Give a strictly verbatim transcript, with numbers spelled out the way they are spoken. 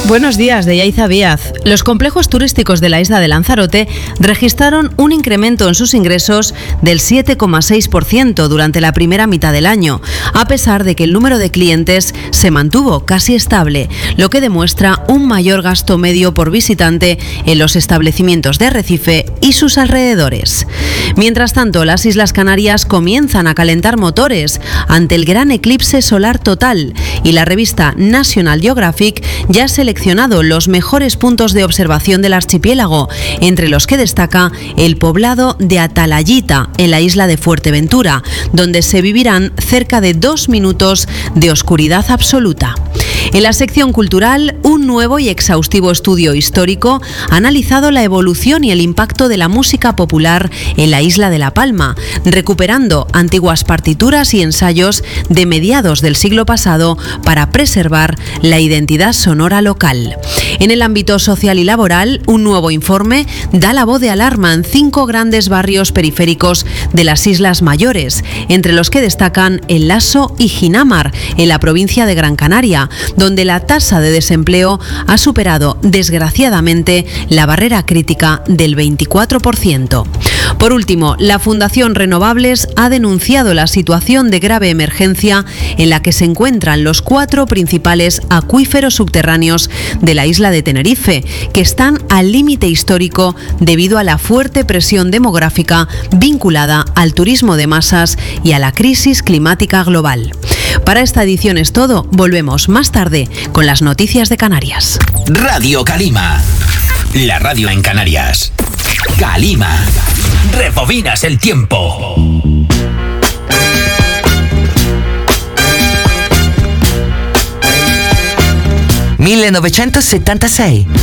Buenos días, de Yaiza Díaz. Los complejos turísticos de la isla de Lanzarote registraron un incremento en sus ingresos del siete coma seis por ciento durante la primera mitad del año, a pesar de que el número de clientes se mantuvo casi estable, lo que demuestra un mayor gasto medio por visitante en los establecimientos de Arrecife y sus alrededores. Mientras tanto, las Islas Canarias comienzan a calentar motores ante el gran eclipse solar total y la revista National Geographic ya seleccionó los mejores puntos de observación del archipiélago, entre los que destaca el poblado de Atalayita, en la isla de Fuerteventura, donde se vivirán cerca de dos minutos de oscuridad absoluta. En la sección cultural, un nuevo y exhaustivo estudio histórico ha analizado la evolución y el impacto de la música popular en la isla de La Palma, recuperando antiguas partituras y ensayos de mediados del siglo pasado para preservar la identidad sonora local. En el ámbito social y laboral, un nuevo informe da la voz de alarma en cinco grandes barrios periféricos de las Islas Mayores, entre los que destacan El Lasso y Ginamar, en la provincia de Gran Canaria, donde la tasa de desempleo ha superado, desgraciadamente, la barrera crítica del veinticuatro por ciento. Por último, la Fundación Renovables ha denunciado la situación de grave emergencia en la que se encuentran los cuatro principales acuíferos subterráneos de la isla de Tenerife, que están al límite histórico debido a la fuerte presión demográfica vinculada al turismo de masas y a la crisis climática global. Para esta edición es todo. Volvemos más tarde con las noticias de Canarias. Radio Calima, la radio en Canarias. Calima, rebobinas el tiempo. millenovecentosettantasei